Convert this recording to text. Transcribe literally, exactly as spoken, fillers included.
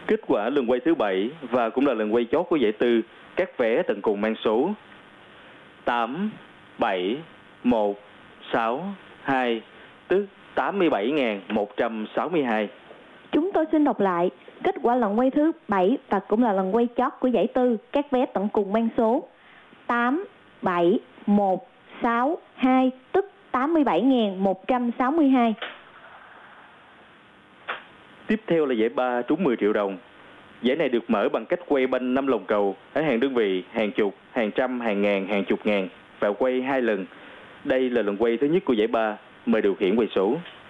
Kết quả lần quay thứ bảy và cũng là lần quay chót của giải tư, các vé tận cùng mang số tám, bảy, một, sáu, hai, tức tám mươi bảy nghìn một trăm sáu mươi hai. Chúng tôi xin đọc lại. Kết quả lần quay thứ bảy và cũng là lần quay chót của giải tư, các vé tận cùng mang số tám, bảy, một, sáu, hai, tức tám mươi bảy nghìn một trăm sáu mươi hai. Tiếp theo là giải ba trúng mười triệu đồng. Giải này được mở bằng cách quay banh năm lồng cầu ở hàng đơn vị, hàng chục, hàng trăm, hàng ngàn, hàng chục ngàn và quay hai lần. Đây là lần quay thứ nhất của giải ba. Mời điều khiển quay số.